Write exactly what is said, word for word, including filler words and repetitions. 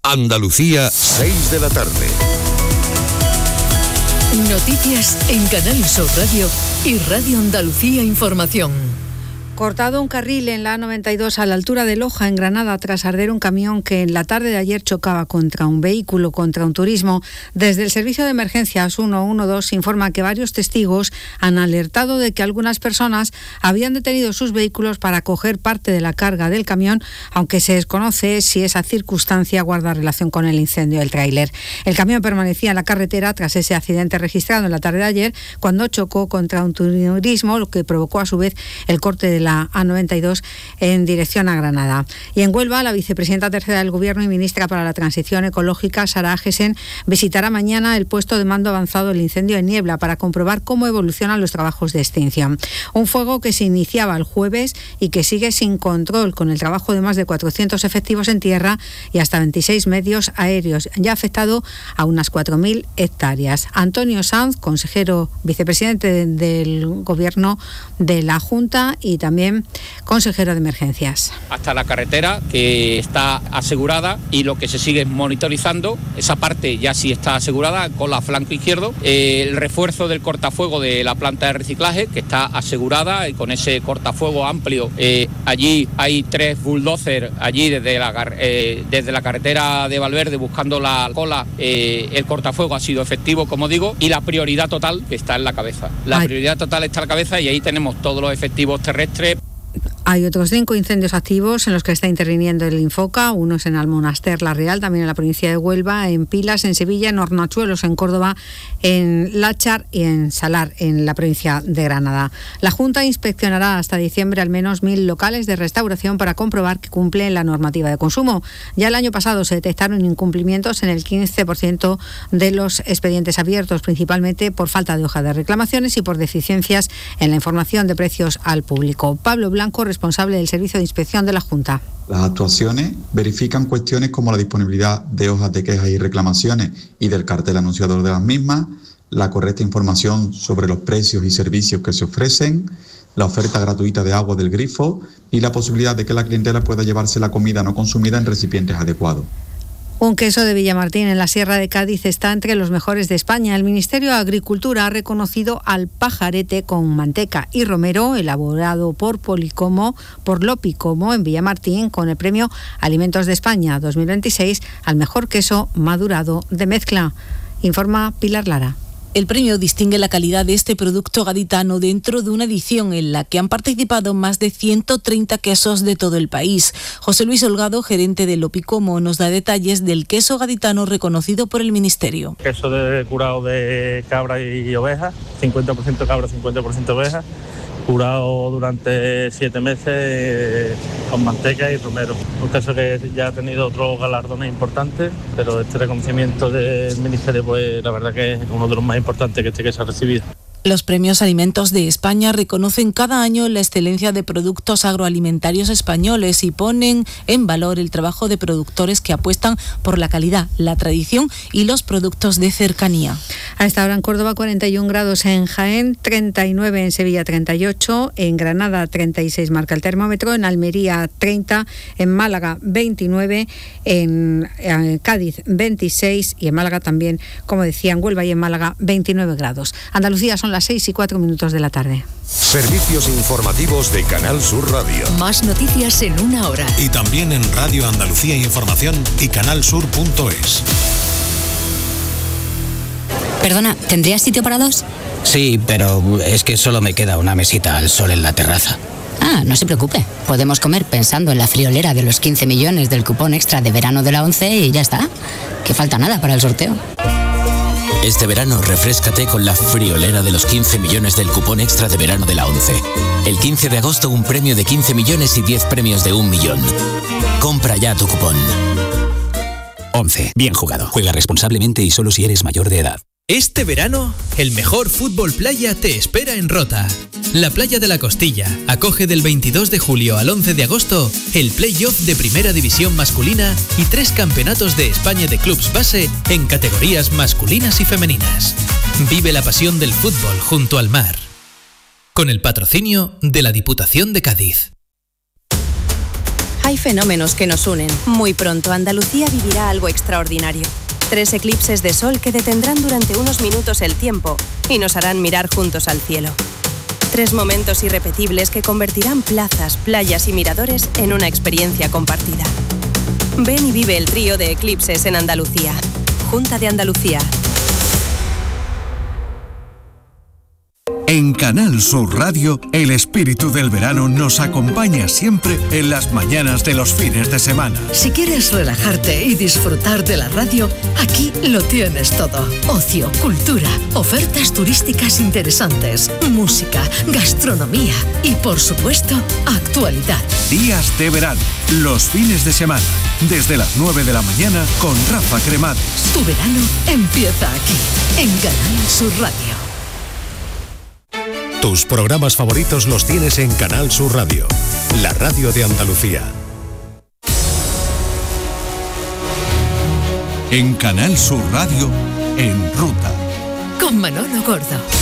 Andalucía, seis de la tarde. Noticias en Canal Sur Radio y Radio Andalucía Información. Cortado un carril en la A noventa y dos a la altura de Loja, en Granada, tras arder un camión que en la tarde de ayer chocaba contra un vehículo, contra un turismo. Desde el Servicio de Emergencias ciento doce informa que varios testigos han alertado de que algunas personas habían detenido sus vehículos para coger parte de la carga del camión, aunque se desconoce si esa circunstancia guarda relación con el incendio del tráiler. El camión permanecía en la carretera tras ese accidente registrado en la tarde de ayer, cuando chocó contra un turismo, lo que provocó a su vez el corte de la A noventa y dos en dirección a Granada. Y en Huelva, la vicepresidenta tercera del Gobierno y ministra para la Transición Ecológica, Sara Agesen, visitará mañana el puesto de mando avanzado del incendio de Niebla para comprobar cómo evolucionan los trabajos de extinción. Un fuego que se iniciaba el jueves y que sigue sin control, con el trabajo de más de cuatrocientos efectivos en tierra y hasta veintiséis medios aéreos. Ya ha afectado a unas cuatro mil hectáreas. Antonio Sanz, consejero vicepresidente del Gobierno de la Junta y también consejero de emergencias. Hasta la carretera, que está asegurada, y lo que se sigue monitorizando, esa parte ya sí está asegurada con la flanco izquierdo, eh, el refuerzo del cortafuego de la planta de reciclaje, que está asegurada, y con ese cortafuego amplio, eh, allí hay tres bulldozers, allí desde la, eh, desde la carretera de Valverde buscando la cola, eh, el cortafuego ha sido efectivo, como digo, y la prioridad total está en la cabeza. La Ay. prioridad total está en la cabeza y ahí tenemos todos los efectivos terrestres. Hay otros cinco incendios activos en los que está interviniendo el Infoca, unos en Almonaster, La Real, también en la provincia de Huelva, en Pilas, en Sevilla, en Hornachuelos, en Córdoba, en Láchar y en Salar, en la provincia de Granada. La Junta inspeccionará hasta diciembre al menos mil locales de restauración para comprobar que cumplen la normativa de consumo. Ya el año pasado se detectaron incumplimientos en el quince por ciento de los expedientes abiertos, principalmente por falta de hoja de reclamaciones y por deficiencias en la información de precios al público. Pablo Blanco, responsable del Servicio de Inspección de la Junta. Las actuaciones verifican cuestiones como la disponibilidad de hojas de quejas y reclamaciones y del cartel anunciador de las mismas, la correcta información sobre los precios y servicios que se ofrecen, la oferta gratuita de agua del grifo y la posibilidad de que la clientela pueda llevarse la comida no consumida en recipientes adecuados. Un queso de Villamartín en la Sierra de Cádiz está entre los mejores de España. El Ministerio de Agricultura ha reconocido al pajarete con manteca y romero, elaborado por Policomo, por Lopicomo en Villamartín, con el premio Alimentos de España dos mil veintiséis al mejor queso madurado de mezcla. Informa Pilar Lara. El premio distingue la calidad de este producto gaditano dentro de una edición en la que han participado más de ciento treinta quesos de todo el país. José Luis Holgado, gerente de Lopicomo, nos da detalles del queso gaditano reconocido por el Ministerio. Queso de curado de cabra y oveja, cincuenta por ciento cabra, cincuenta por ciento oveja, curado durante siete meses con manteca y romero. Un queso que ya ha tenido otros galardones importantes, pero este reconocimiento del Ministerio, pues la verdad que es uno de los más importantes que este queso ha recibido. Los premios Alimentos de España reconocen cada año la excelencia de productos agroalimentarios españoles y ponen en valor el trabajo de productores que apuestan por la calidad, la tradición y los productos de cercanía. A esta hora en Córdoba cuarenta y un grados, en Jaén treinta y nueve, en Sevilla treinta y ocho, en Granada treinta y seis marca el termómetro, en Almería treinta, en Málaga veintinueve, en, en Cádiz veintiséis y en Málaga también, como decía, en Huelva y en Málaga veintinueve grados. Andalucía son las seis y cuatro minutos de la tarde. Servicios informativos de Canal Sur Radio. Más noticias en una hora. Y también en Radio Andalucía Información y canalsur punto es. Perdona, ¿tendrías sitio para dos? Sí, pero es que solo me queda una mesita al sol en la terraza. Ah, no se preocupe. Podemos comer pensando en la friolera de los quince millones del cupón extra de verano de la ONCE y ya está. Que falta nada para el sorteo. Este verano refréscate con la friolera de los quince millones del cupón extra de verano de la ONCE. El quince de agosto un premio de quince millones y diez premios de un millón. Compra ya tu cupón. ONCE. Bien jugado. Juega responsablemente y solo si eres mayor de edad. Este verano, el mejor fútbol playa te espera en Rota. La Playa de la Costilla acoge del veintidós de julio al once de agosto el play-off de Primera División masculina y tres campeonatos de España de clubs base en categorías masculinas y femeninas. Vive la pasión del fútbol junto al mar. Con el patrocinio de la Diputación de Cádiz. Hay fenómenos que nos unen. Muy pronto Andalucía vivirá algo extraordinario. Tres eclipses de sol que detendrán durante unos minutos el tiempo y nos harán mirar juntos al cielo. Tres momentos irrepetibles que convertirán plazas, playas y miradores en una experiencia compartida. Ven y vive el trío de eclipses en Andalucía. Junta de Andalucía. En Canal Sur Radio, el espíritu del verano nos acompaña siempre en las mañanas de los fines de semana. Si quieres relajarte y disfrutar de la radio, aquí lo tienes todo. Ocio, cultura, ofertas turísticas interesantes, música, gastronomía y, por supuesto, actualidad. Días de verano, los fines de semana, desde las nueve de la mañana con Rafa Cremades. Tu verano empieza aquí, en Canal Sur Radio. Tus programas favoritos los tienes en Canal Sur Radio, la radio de Andalucía. En Canal Sur Radio, En Ruta. Con Manolo Gordo.